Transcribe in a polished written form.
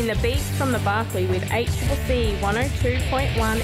The Beat from the Barclay with HCC 102.1